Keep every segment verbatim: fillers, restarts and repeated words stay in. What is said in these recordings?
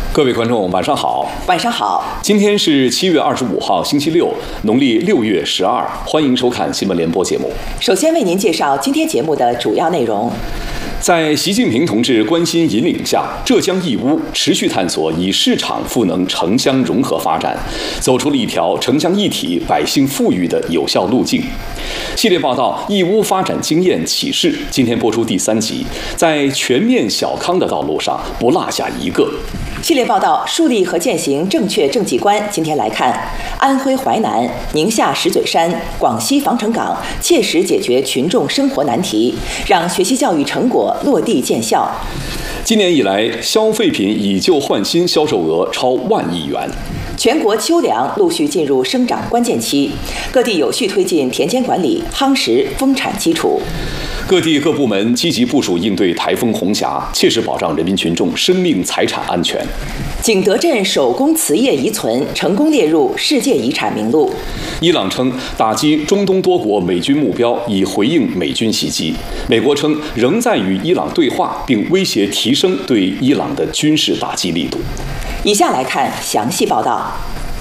各位观众，晚上好。 晚上好。 今天是七月二十五号，星期六，农历六月十二。欢迎收看新闻联播节目。 首先为您介绍今天节目的主要内容。 在习近平同志关心引领下，浙江义乌持续探索以市场赋能城乡融合发展，走出了一条城乡一体、百姓富裕的有效路径。系列报道《义乌发展经验启示》今天播出第三集，在全面小康的道路上不落下一个。 系列报道树立和践行正确政绩观，今天来看安徽淮南、宁夏石嘴山、广西防城港切实解决群众生活难题，让学习教育成果落地见效。 今年以来，消费品以旧换新销售额超万亿元。 全国秋粮陆续进入生长关键期，各地有序推进田间管理，夯实丰产基础。 各地各部门积极部署应对台风红霞，切实保障人民群众生命财产安全。 景德镇手工瓷业遗存成功列入世界遗产名录。 伊朗称打击中东多国美军目标，以回应美军袭击。美国称仍在与伊朗对话，并威胁提升对伊朗的军事打击力度。 以下来看详细报道。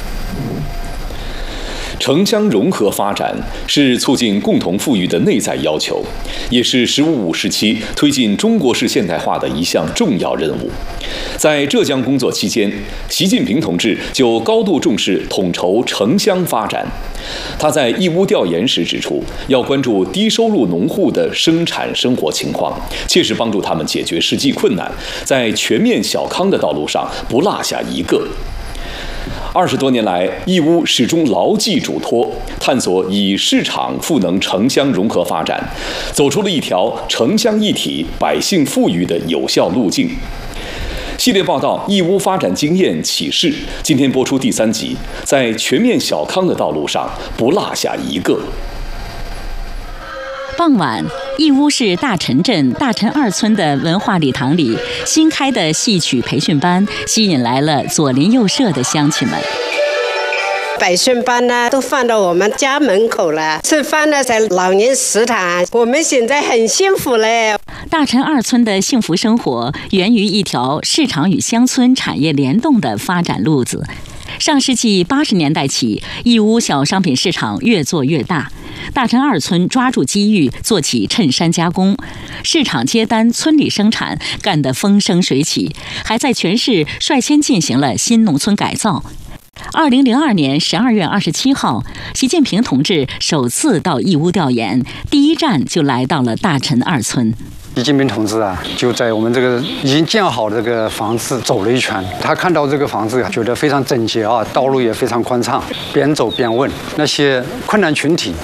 城乡融合发展是促进共同富裕的内在要求，也是“十五五”时期推进中国式现代化的一项重要任务。在浙江工作期间，习近平同志就高度重视统筹城乡发展。他在义乌调研时指出，要关注低收入农户的生产生活情况，切实帮助他们解决实际困难，在全面小康的道路上不落下一个。二十多年来，义乌始终牢记嘱托，探索以市场赋能城乡融合发展，走出了一条城乡一体、百姓富裕的有效路径。系列报道《义乌发展经验启示》今天播出第三集，在全面小康的道路上不落下一个。 傍晚，义乌市大陈镇大陈二村的文化礼堂里，新开的戏曲培训班吸引来了左邻右舍的乡亲们。 培训班呢，都放到我们家门口了，吃饭呢在老年食堂，我们现在很幸福嘞。 大陈二村的幸福生活源于一条市场与乡村产业联动的发展路子。上世纪八十年代起，义乌小商品市场越做越大，大陈二村抓住机遇，做起衬衫加工，市场接单，村里生产，干得风生水起，还在全市率先进行了新农村改造。二零零二年十二月二十七号，习近平同志首次到义乌调研，第一站就来到了大陈二村。 习近平同志啊，就在我们这个已经建好的这个房子走了一圈，他看到这个房子，觉得非常整洁啊，道路也非常宽敞，边走边问那些困难群体